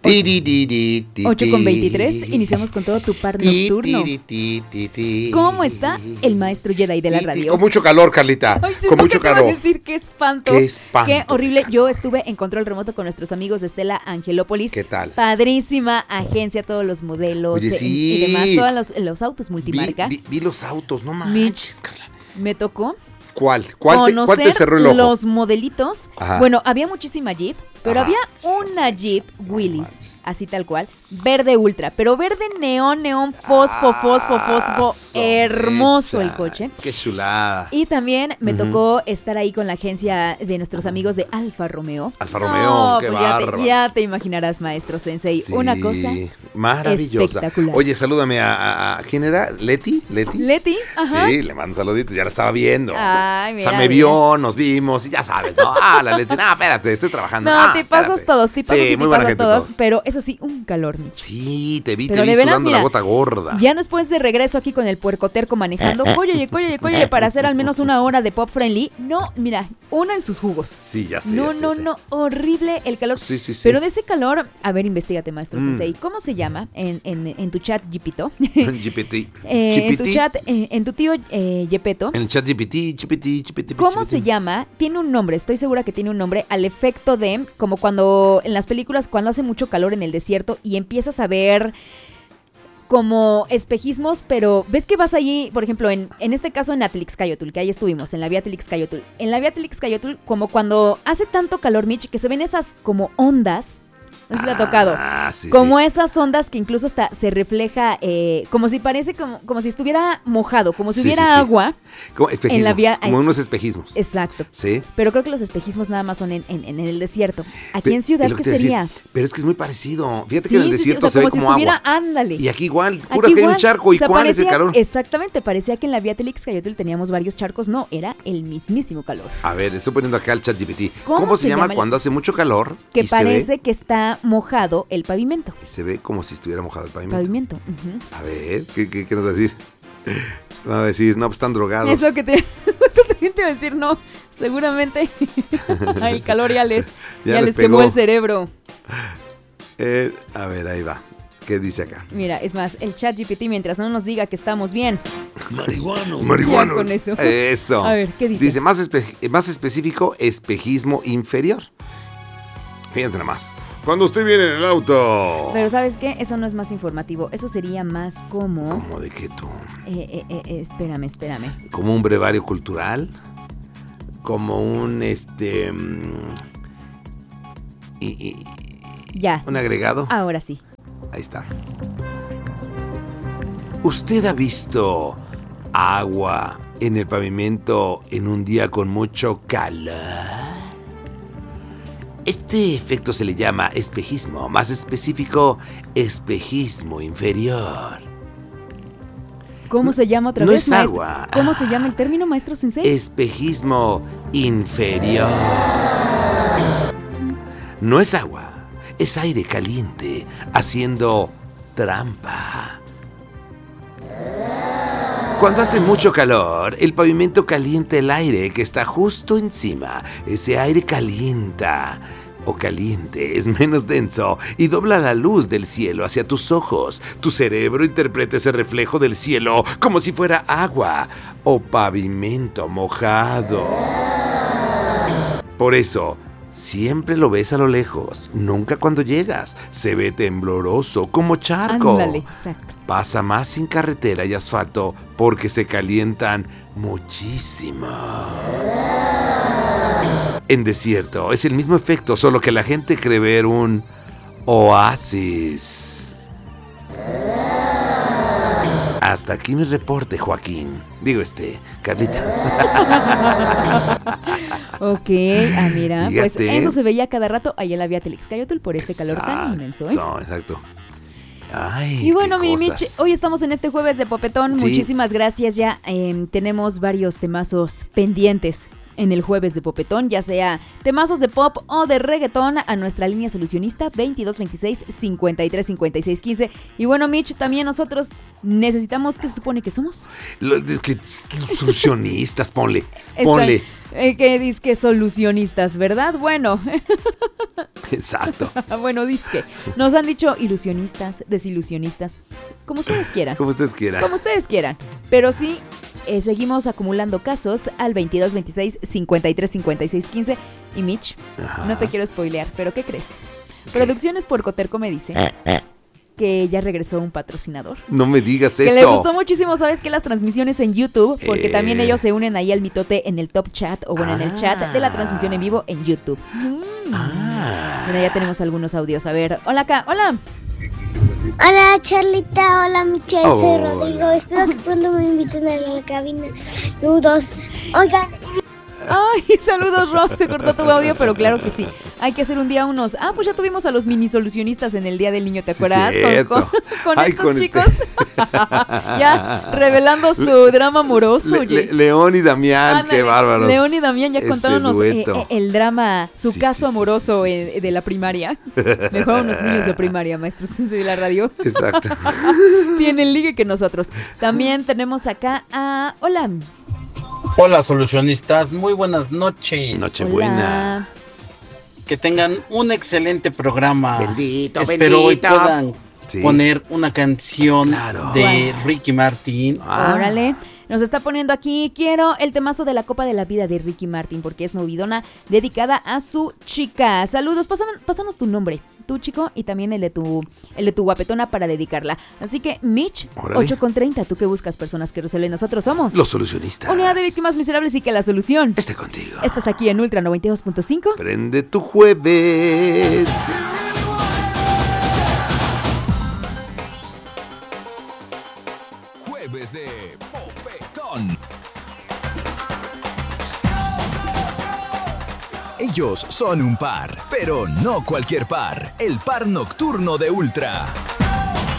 8:23, iniciamos con todo tu par nocturno. ¿Cómo está el maestro Jedi de la radio? Con mucho calor, Carlita. Ay, sí, con mucho calor. Te voy a decir, qué espanto. Qué espanto. Qué horrible. Yo estuve en control remoto con nuestros amigos de Estela Angelópolis. ¿Qué tal? Padrísima agencia, todos los modelos. Oye, sí. Y demás, todos los autos multimarca. Vi los autos, no manches, Carla. Me tocó ¿Cuál te cerró el ojo? Los modelitos. Ajá. Bueno, había muchísima Jeep, pero Ajá. había una Jeep Willys, así tal cual, verde ultra, pero verde neón, fosfo, hermoso el coche. Qué chulada. Y también me tocó estar ahí con la agencia de nuestros amigos de Alfa Romeo. Alfa Romeo, qué pues bárbaro. ya te imaginarás, maestro Sensei, Sí, una cosa maravillosa. espectacular. Oye, salúdame a ¿quién era? ¿Leti? Leti, ajá. Sí, le mando saluditos, ya la estaba viendo. Ay, O mira, sea, me vio, nos vimos y ya sabes, ¿no? La Leti, no, espérate, estoy trabajando. No, tipazos todos, sí, muy buena gente todos, pero eso sí, un calor, Mitch. Sí, te vi Pero de veras, sudando mira, la gota gorda. Ya después de regreso aquí con el puercoterco manejando, cóllele, para hacer al menos una hora de pop friendly. No, mira, una en sus jugos. Sí, ya sé. No, ya sé. horrible el calor. Sí. Pero de ese calor, a ver, investígate, maestro Sensei. ¿Cómo se llama en tu chat, Gipito? GPT. En tu chat, en tu tío Yepeto. En el chat GPT. ¿Cómo se llama? Tiene un nombre, estoy segura que tiene un nombre, al efecto de, como cuando en las películas, cuando hace mucho calor en el desierto y empiezas a ver como espejismos, pero ves que vas allí, por ejemplo, en este caso en Atlixcayotl, que ahí estuvimos, en la vía Atlixcayotl. En la vía Atlixcayotl, como cuando hace tanto calor, Mitch, que se ven esas como ondas. No sé si te ha tocado. Sí, como esas ondas que incluso hasta se refleja, como si parece como si estuviera mojado, como si hubiera agua. Como espejismos, en la vía, como unos espejismos. Exacto. Sí. Pero creo que los espejismos nada más son en el desierto. Aquí en Ciudad, ¿qué sería? Pero es que es muy parecido. Fíjate que en el desierto o sea, se ve como como si estuviera, agua. ándale. Y aquí igual, jura que hay un charco. ¿Y cuál es el calor? Exactamente, parecía que en la vía Atlixcayotl teníamos varios charcos. No, era el mismísimo calor. A ver, estoy poniendo acá el chat GPT. ¿Cómo se llama cuando hace mucho calor? Que parece que está mojado el pavimento. Y se ve como si estuviera mojado el pavimento. Uh-huh. A ver, ¿qué nos va a decir? Va a decir, no, pues están drogados. Es lo que también te va a decir, no, seguramente. Ay, calor ya les quemó el cerebro. A ver, ahí va. ¿Qué dice acá? Mira, es más, el chat GPT, mientras no nos diga que estamos bien. Marihuano. Ya con eso. Eso. A ver, ¿qué dice? Dice, más específico, espejismo inferior. Fíjate nada más. Cuando usted viene en el auto. Pero ¿sabes qué? Eso no es más informativo. Eso sería más como... ¿Cómo de qué tú? Espérame. ¿Como un brevario cultural? ¿Como un ya. ¿Un agregado? Ahora sí. Ahí está. ¿Usted ha visto agua en el pavimento en un día con mucho calor? Este efecto se le llama espejismo, más específico, espejismo inferior. ¿Cómo se llama otra vez? No es maestro? Agua. ¿Cómo se llama el término, maestro Sensei? Espejismo inferior. No es agua, es aire caliente haciendo trampa. Cuando hace mucho calor, el pavimento calienta el aire que está justo encima. Ese aire calienta o caliente es menos denso y dobla la luz del cielo hacia tus ojos. Tu cerebro interpreta ese reflejo del cielo como si fuera agua o pavimento mojado. Por eso, siempre lo ves a lo lejos, nunca cuando llegas. Se ve tembloroso como charco. Ándale, exacto. Pasa más sin carretera y asfalto porque se calientan muchísimo. En desierto es el mismo efecto, solo que la gente cree ver un oasis. Hasta aquí mi reporte, Joaquín. Digo Carlita. Ok, mira, Fíjate. Pues eso se veía cada rato ahí en la vía Atlixcayotl por este calor tan inmenso, ¿eh? No, exacto. Ay, y bueno, mi Mitch, hoy estamos en este jueves de Popetón. Sí. Muchísimas gracias. Ya tenemos varios temazos pendientes. en el jueves de Popetón, ya sea temazos de pop o de reggaetón, a nuestra línea solucionista 2226-535615. Y bueno, Mitch, también nosotros necesitamos, ¿qué se supone que somos? Solucionistas, ponle. Que disque solucionistas, ¿verdad? Bueno. Exacto. Bueno, disque. Nos han dicho ilusionistas, desilusionistas, como ustedes quieran. Como ustedes quieran. Como ustedes quieran. Pero sí, seguimos acumulando casos al 2226-535615. Y Mitch, no te quiero spoilear, pero ¿qué crees? ¿Qué? Producciones por Coterco me dice que ya regresó un patrocinador. No me digas eso. Que le gustó muchísimo, ¿sabes qué? Las transmisiones en YouTube, porque también ellos se unen ahí al mitote en el top chat, o bueno, en el chat de la transmisión en vivo en YouTube. Bueno, ya tenemos algunos audios. A ver, hola acá, hola. Hola Charlita, hola Michelle, soy Rodrigo. Espero que pronto me inviten a la cabina. Saludos. Oigan. Ay, saludos, Rob. Se cortó tu audio, pero claro que sí. Hay que hacer un día unos. Pues ya tuvimos a los mini solucionistas en el Día del Niño, ¿te acuerdas? Con estos chicos. Ya revelando su drama amoroso. León y Damián, qué bárbaros. León y Damián ya contándonos el drama, su caso amoroso de la primaria. Mejor unos niños de primaria, maestros de la radio. Exacto. Tienen ligue que nosotros. También tenemos acá a. Hola. Hola solucionistas, muy buenas noches. Nochebuena. Que tengan un excelente programa. Bendito. Espero hoy puedan poner una canción de Ricky Martin. Órale. Nos está poniendo aquí, quiero el temazo de la Copa de la Vida de Ricky Martin, porque es movidona dedicada a su chica. Saludos, pásanos tu nombre, tu chico, y también el de tu guapetona para dedicarla. Así que, Mitch, 8:30, ¿tú qué buscas? Personas que resuelven. Nosotros somos los solucionistas. Unidad de víctimas miserables, y que la solución esté contigo. Estás aquí en Ultra 92.5. Prende tu jueves. Jueves de Popetón. Ellos son un par, pero no cualquier par. El par nocturno de Ultra.